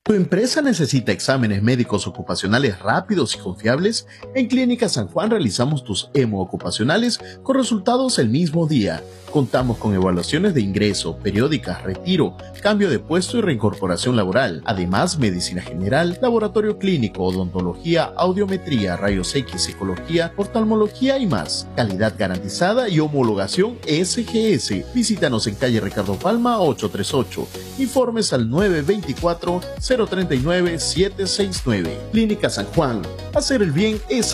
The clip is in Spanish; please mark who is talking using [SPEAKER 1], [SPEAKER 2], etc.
[SPEAKER 1] ¿Tu empresa necesita exámenes médicos ocupacionales rápidos y confiables? En Clínica San Juan realizamos tus hemo ocupacionales con resultados el mismo día. Contamos con evaluaciones de ingreso, periódicas, retiro, cambio de puesto y reincorporación laboral. Además, medicina general, laboratorio clínico, odontología, audiometría, rayos X, psicología, oftalmología y más. Calidad garantizada y homologación SGS. Visítanos en calle Ricardo Palma 838. Informes al 924-039-769. Clínica San Juan. Hacer el bien es